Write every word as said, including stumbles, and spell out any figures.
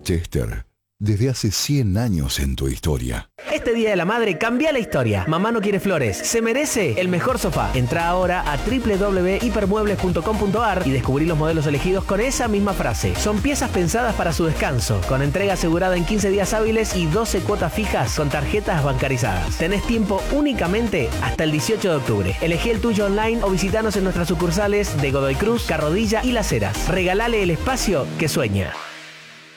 Chester, desde hace cien años en tu historia. Este Día de la Madre cambia la historia. Mamá no quiere flores, se merece el mejor sofá. Entra ahora a doble u doble u doble u punto hipermuebles punto com punto a r y descubrí los modelos elegidos con esa misma frase. Son piezas pensadas para su descanso, con entrega asegurada en quince días hábiles y doce cuotas fijas con tarjetas bancarizadas. Tenés tiempo únicamente hasta el dieciocho de octubre. Elegí el tuyo online o visitanos en nuestras sucursales de Godoy Cruz, Carrodilla y Las Heras. Regalale el espacio que sueña.